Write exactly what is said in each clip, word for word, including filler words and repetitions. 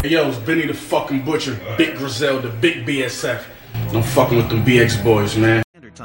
Yo, it's Benny the fucking Butcher, Big Griselda, Big B S F. I'm fucking with them B X boys, man.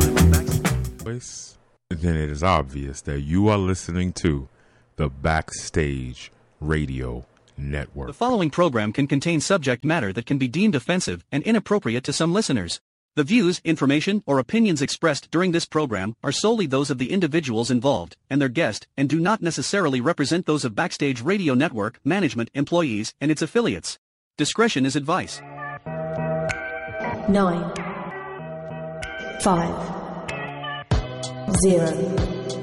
Then it is obvious that you are listening to the Backstage Radio Network. The following program can contain subject matter that can be deemed offensive and inappropriate to some listeners. The views, information, or opinions expressed during this program are solely those of the individuals involved and their guest and do not necessarily represent those of Backstage Radio Network, management, employees, and its affiliates. Discretion is advice. Nine. Five. Zero.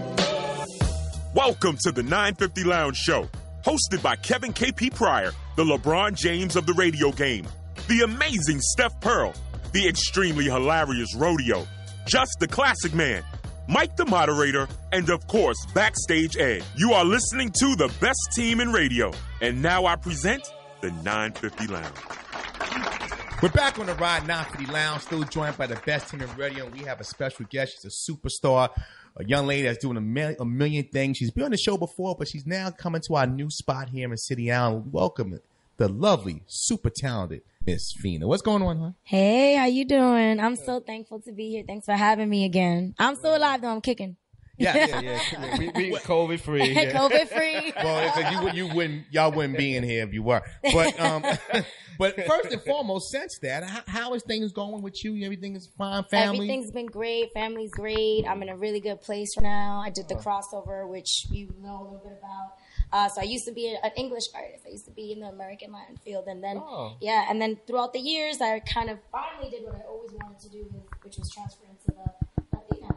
Welcome to the nine fifty Lounge Show, hosted by Kevin K P Pryor, the LeBron James of the radio game, the amazing Steph Pearl, the extremely hilarious Rodeo, Just the Classic Man, Mike the Moderator, and of course, Backstage Ed. You are listening to the best team in radio. And now I present the nine fifty Lounge. We're back on the Ride nine fifty Lounge, still joined by the best team in radio. And we have a special guest. She's a superstar, a young lady that's doing a, mil- a million things. She's been on the show before, but she's now coming to our new spot here in City Island. Welcome the lovely, super talented Miss Fina. What's going on, huh? Hey, how you doing? I'm so thankful to be here. Thanks for having me again. I'm still alive though. I'm kicking. Yeah, yeah, yeah. We, we COVID free. Yeah. COVID free. Well, it's like you, you wouldn't, y'all wouldn't be in here if you were. But, um, but first and foremost, since that, how, how is things going with you? Everything is fine. Family. Everything's been great. Family's great. I'm in a really good place now. I did the crossover, which you know a little bit about. Uh, so I used to be an English artist. I used to be in the American Latin field, and then oh. yeah, and then throughout the years, I kind of finally did what I always wanted to do, which was transfer into the Latina.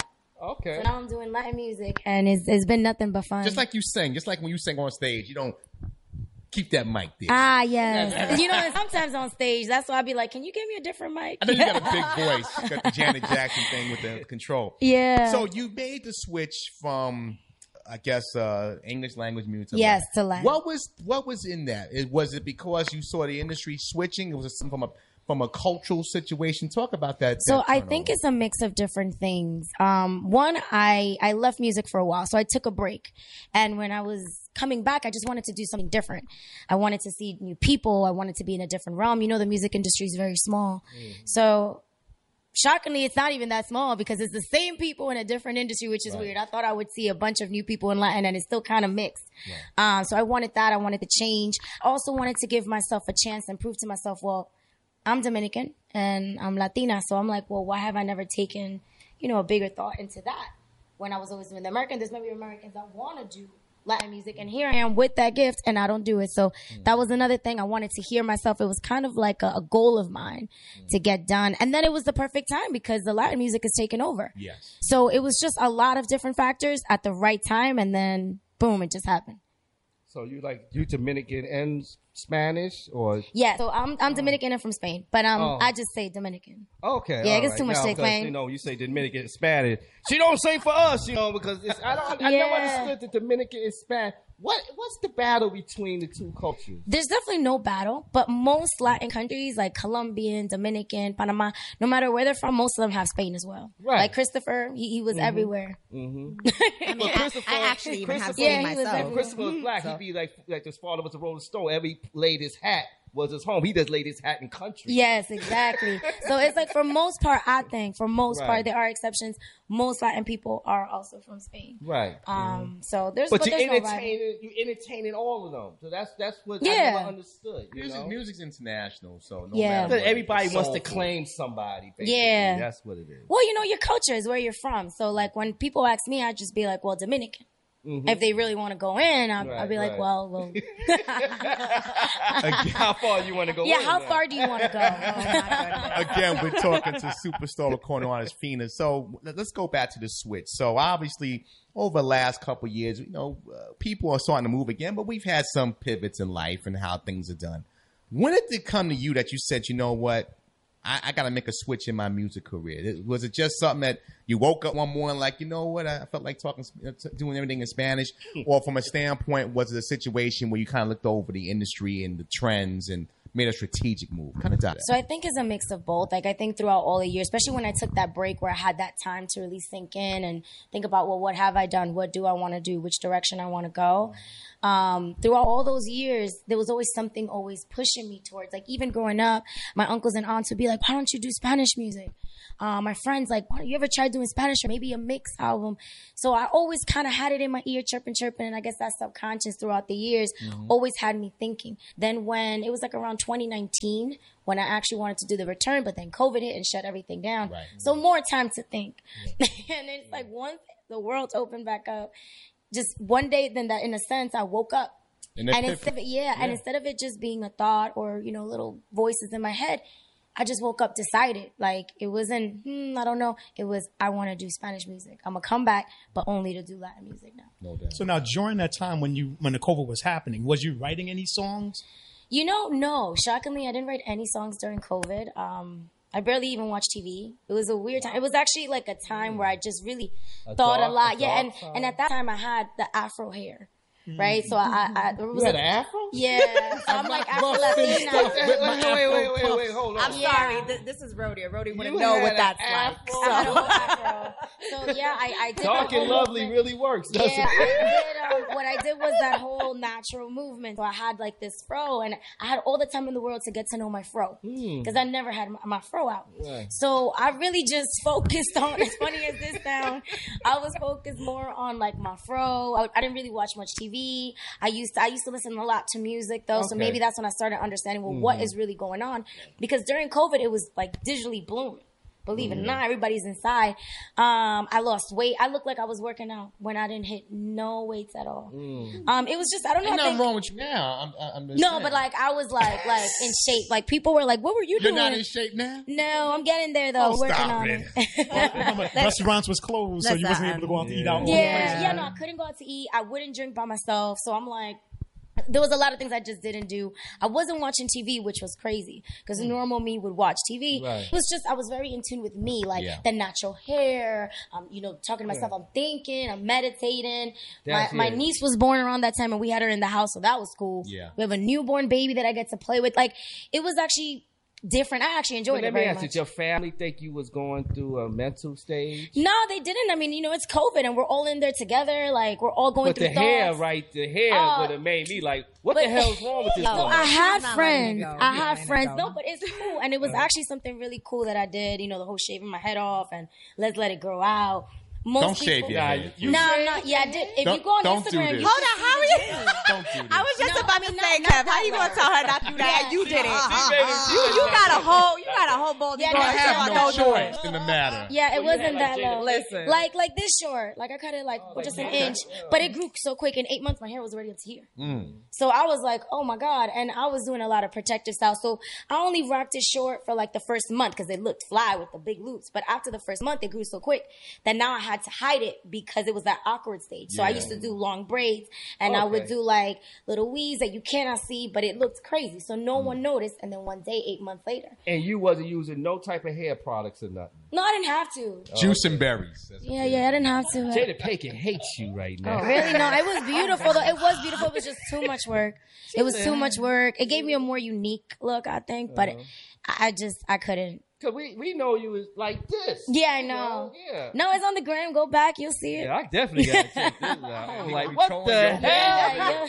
Okay. So now I'm doing Latin music, and it's, it's been nothing but fun. Just like you sing, just like when you sing on stage, you don't keep that mic there. Ah, yes. You know, sometimes on stage, that's why I be like, can you give me a different mic? I know you got a big voice. You got the Janet Jackson thing with the control. Yeah. So you made the switch from, I guess, uh, English language music to yes, Latin. to Latin. What was what was in that? It, was it because you saw the industry switching? It was it from a from a cultural situation? Talk about that. So that I think it's a mix of different things. Um, one, I I left music for a while, so I took a break, and when I was coming back, I just wanted to do something different. I wanted to see new people. I wanted to be in a different realm. You know, the music industry is very small, mm. so. Shockingly, it's not even that small because it's the same people in a different industry, which is right. weird. I thought I would see a bunch of new people in Latin, and it's still kind of mixed. Right. Um, so I wanted that. I wanted to change. I also wanted to give myself a chance and prove to myself, well, I'm Dominican and I'm Latina. So I'm like, well, why have I never taken, you know, a bigger thought into that? When I was always doing the American, there's maybe Americans that want to do Latin music, and here I am with that gift and I don't do it. So mm. that was another thing. I wanted to hear myself. It was kind of like a, a goal of mine mm. to get done. And then it was the perfect time because the Latin music is taking over. Yes. So it was just a lot of different factors at the right time, and then boom, it just happened. So you like you Dominican and Spanish, or yeah? So I'm I'm Dominican and from Spain, but um oh. I just say Dominican. Okay, yeah, it gets right. too much now, to explain. You know, you say Dominican and Spanish. She don't say for us, you know, because it's, I don't I yeah. never understood the Dominican and Spanish. What what's the battle between the two cultures? There's definitely no battle, but most Latin countries like Colombian, Dominican, Panama, no matter where they're from, most of them have Spain as well. Right. Like Christopher, he, he was mm-hmm. everywhere. Mm-hmm. I mean, I, I actually even have Spain yeah, myself. If Christopher was black, he'd be like like his father was a Rolling Stone. Every laid his hat was his home. He just laid his hat in country. Yes, exactly. So it's like for most part, I think for most right. part, there are exceptions. Most Latin people are also from Spain. Right. Um. Mm-hmm. So there's but, but you there's entertaining no you entertaining all of them. So that's that's what yeah. I never understood. You Music, know? music's international, so no yeah. matter what, everybody wants to soulful. claim somebody. Basically. Yeah. That's what it is. Well, you know, your culture is where you're from. So like when people ask me, I just be like, well, Dominican. Mm-hmm. If they really want to go in, I'll, right, I'll be like, right. well, well. How far you want to go? Yeah, in, how man? far do you want to go? Oh, Again, we're talking to superstar recording artist Fina. So let's go back to the switch. So obviously, over the last couple of years, you know, uh, people are starting to move again, but we've had some pivots in life and how things are done. When did it come to you that you said, you know what, I, I got to make a switch in my music career? It, was it just something that you woke up one morning like, you know what, I felt like talking, doing everything in Spanish? Or from a standpoint, was it a situation where you kind of looked over the industry and the trends and made a strategic move? Kind of that. So I think it's a mix of both. Like I think throughout all the years, especially when I took that break where I had that time to really sink in and think about, well, what have I done? What do I want to do? Which direction I want to go? Um, throughout all those years, there was always something always pushing me towards, like even growing up, my uncles and aunts would be like, why don't you do Spanish music? Uh, my friends like, why don't you ever try doing Spanish or maybe a mix album? So I always kind of had it in my ear, chirping, chirping. And I guess that subconscious throughout the years mm-hmm. always had me thinking. Then when it was like around twenty nineteen, when I actually wanted to do the return, but then COVID hit and shut everything down. Right. So more time to think. Yeah. And it's like once the world opened back up, just one day, then that in a sense, I woke up. And, and instead of it, yeah, yeah, and instead of it just being a thought or, you know, little voices in my head, I just woke up decided. Like, it wasn't, hmm, I don't know. It was, I want to do Spanish music. I'm going to come back, but only to do Latin music now. No doubt. So now, during that time when you when the COVID was happening, was you writing any songs? You know, no. Shockingly, I didn't write any songs during COVID. Um, I barely even watched T V. It was a weird time. It was actually like a time where I just really a thought dark, a lot. A yeah, and, and at that time, I had the Afro hair. Right, so I, I there was you had a, an afro. Yeah, so I'm like Afro Latina. Wait, wait, wait, wait, wait, wait, hold on. I'm yeah. sorry, this, this is Rhodey. Rhodey wouldn't know what that's like. So. I had a afro. So yeah, I, I did. Dark and lovely movement. Really works. Yeah, I did. Um, what I did was that whole natural movement. So I had like this fro, and I had all the time in the world to get to know my fro because mm. I never had my, my fro out. Right. So I really just focused on. As funny as this sounds, I was focused more on like my fro. I, I didn't really watch much T V. I used to, I used to listen a lot to music though, okay. So maybe that's when I started understanding well mm-hmm. what is really going on. Because during COVID, it was like digitally blooming. Believe mm-hmm. it or not, everybody's inside. Um, I lost weight. I looked like I was working out when I didn't hit no weights at all. Mm. Um, it was just I don't know. Ain't I nothing think, wrong with you now. I'm, I'm just no, saying. But like I was like like in shape. Like people were like, "What were you You're doing?" You're not in shape now. No, I'm getting there though. Oh, working stop on it. it. Restaurants was closed, so you wasn't able to go out to eat out. Yeah, yeah, yeah. No, I couldn't go out to eat. I wouldn't drink by myself. So I'm like. There was a lot of things I just didn't do. I wasn't watching T V, which was crazy because mm. normal me would watch T V. Right. It was just, I was very in tune with me, like yeah. the natural hair, um, you know, talking to myself. Yeah. I'm thinking, I'm meditating. My, my niece was born around that time and we had her in the house. So that was cool. Yeah. We have a newborn baby that I get to play with. Like it was actually different. I actually enjoyed but it let me very ask, much. Did your family think you was going through a mental stage? No, they didn't. I mean, you know, it's COVID and we're all in there together. Like, we're all going but through the thoughts. hair, right? The hair uh, would have made me like, what but, the hell's wrong with this no, woman? I had friends. I had friends. No, but it's cool. And it was uh, actually something really cool that I did. You know, the whole shaving my head off and let's let it grow out. Most don't people, shave your head. No, nah, no, yeah, I did. If don't, you go on don't Instagram, do you hold on, how are you? Don't do this. I was just no, about I mean, to say, no, Kev, how you gonna tell her not to do that? Yeah, you did it. Uh-huh. You, you got a whole, you got a whole ball. Yeah, I have no choice in the matter. Yeah, it wasn't that low. Listen, like like this short, like I cut it like oh, just an inch, but it grew so quick. In eight months, my hair was already up to here. Mm. So I was like, oh my god, and I was doing a lot of protective style. So I only rocked it short for like the first month because it looked fly with the big loops. But after the first month, it grew so quick that now I had to hide it because it was that awkward stage. So yeah. I used to do long braids and okay. I would do like little weaves that you cannot see, but it looked crazy. So no mm. one noticed. And then one day, eight months later. And you wasn't using no type of hair products or nothing? No, I didn't have to. Juice and berries. That's yeah, yeah, I didn't have to. Jada Pinkett hates you right now. Oh, really? No, it was beautiful though. It was beautiful. It was just too much work. It was too much work. It gave me a more unique look, I think, but uh-huh. I just, I couldn't. Cause we, we know you was like this. Yeah, I know. You know? Yeah. No, it's on the gram. Go back, you'll see it. Yeah, I definitely gotta check this out. I'm like, what the hell? Yeah,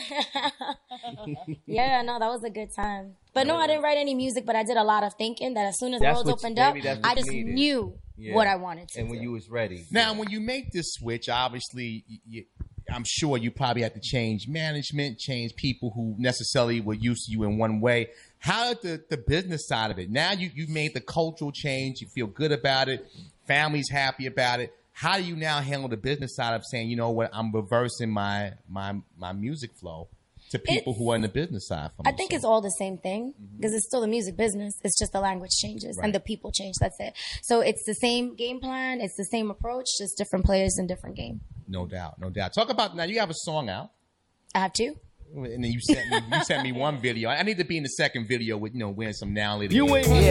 yeah. Yeah, no, that was a good time. But no, I didn't write any music, but I did a lot of thinking that as soon as the world opened up, I just needed. knew yeah. what I wanted to And do. when you was ready. Now, when you make this switch, obviously, you, I'm sure you probably had to change management, change people who necessarily were used to you in one way. How did the, the business side of it? Now you, you made the cultural change. You feel good about it. Family's happy about it. How do you now handle the business side of saying, you know what, I'm reversing my my my music flow to people it's, who are in the business side? I think so. It's all the same thing because mm-hmm. it's still the music business. It's just the language changes right. and the people change. That's it. So it's the same game plan. It's the same approach, just different players in different game. No doubt, no doubt. Talk about now. You have a song out. I have two. And then you sent me you sent me one video. I need to be in the second video with, you know, wearing some now lady. You ain't yeah.